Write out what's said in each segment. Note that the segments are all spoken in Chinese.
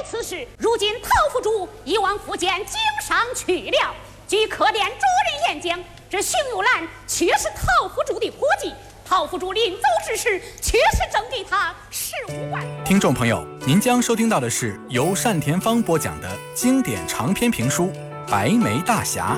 此事，如今陶府主已往福建经商去了。据客店主人言讲，这邢玉兰确是陶府主的伙计。陶府主临走之时，确实赠给他15万。 听众朋友，您将收听到的是由单田芳播讲的经典长篇评书《白眉大侠》。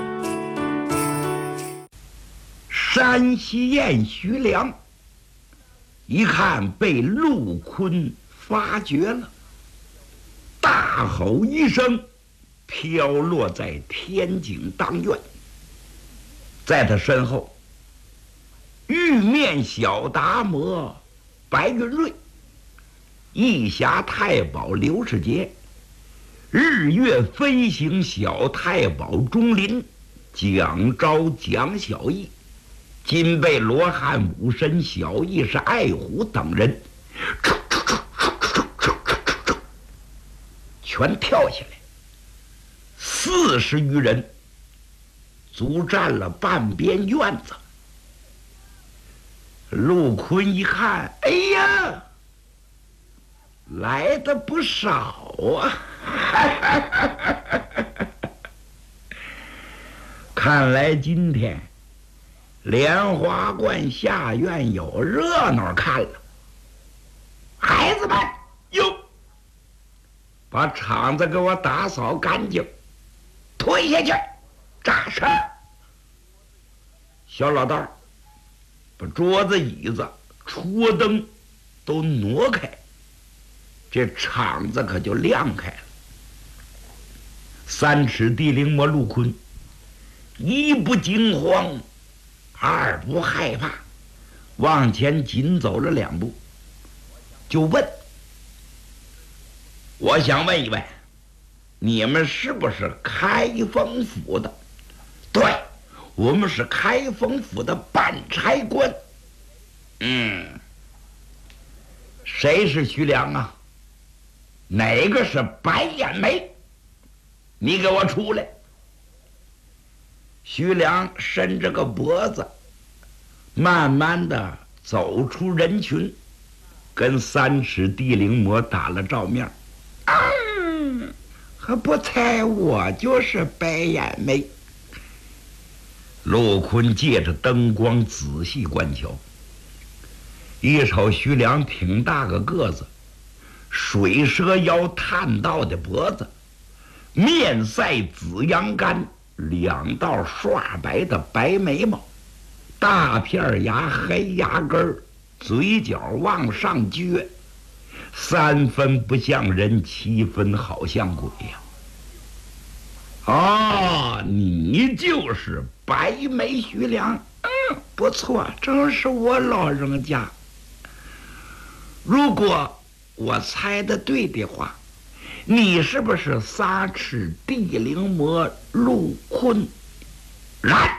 山西偃徐良一看被陆坤发觉了，大吼一声，飘落在天井当院。在他身后，玉面小达摩白云瑞、义侠太保刘世杰、日月飞行小太保钟林、蒋昭蒋小义、金贝罗汉武神小义是爱虎等人全跳下来，40余人足占了半边院子。陆坤一看，哎呀，来的不少啊看来今天莲花观下院有热闹看了。孩子们，哟，把场子给我打扫干净，推下去扎上。小老道把桌子椅子戳灯都挪开，这场子可就亮开了。3尺地灵魔陆坤一不惊慌，二不害怕，往前紧走了2步，就问：我想问一问，你们是不是开封府的？对，我们是开封府的办差官。谁是徐良啊？哪个是白眼眉？你给我出来！徐良伸着个脖子，慢慢的走出人群，跟3尺地灵魔打了照面。还不猜我就是白眼眉？陆坤借着灯光仔细观瞧，一瞅徐良挺大个个子，水蛇腰探道的脖子，面赛紫阳干，2道刷白的白眉毛，大片牙黑牙根，嘴角往上撅，3分不像人，7分好像鬼呀！你就是白眉徐良。不错，正是我老人家。如果我猜的对的话，你是不是3尺地灵魔陆坤？然，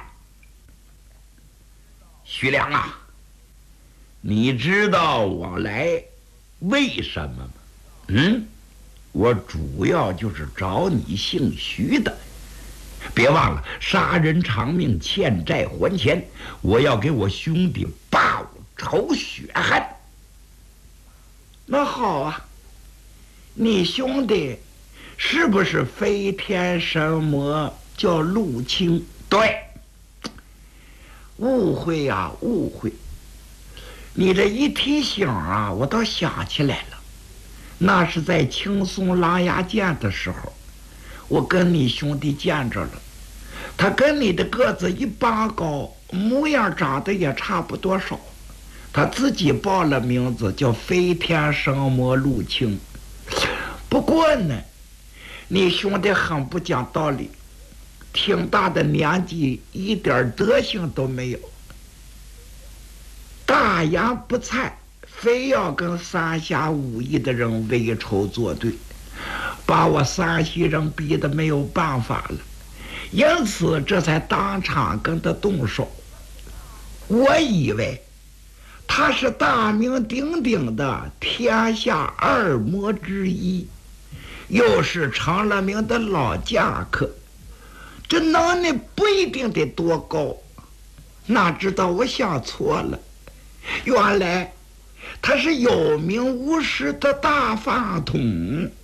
徐良啊，你知道我来为什么吗？我主要就是找你姓徐的。别忘了，杀人偿命，欠债还钱，我要给我兄弟报仇雪恨。那好啊，你兄弟是不是飞天神魔叫陆清？对，误会呀，误会。你这一提醒啊，我倒想起来了，那是在青松狼牙涧的时候，我跟你兄弟见着了，他跟你的个子一般高，模样长得也差不多少。他自己报了名字叫飞天神魔陆清。不过呢，你兄弟很不讲道理，挺大的年纪一点德行都没有，大言不惭，非要跟3侠5义的人为仇作对，把我山西人逼得没有办法了，因此这才当场跟他动手。我以为他是大名鼎鼎的天下2魔之一，又是成了名的老剑客，这能力不一定得多高。哪知道我想错了，原来他是有名无实的大饭桶。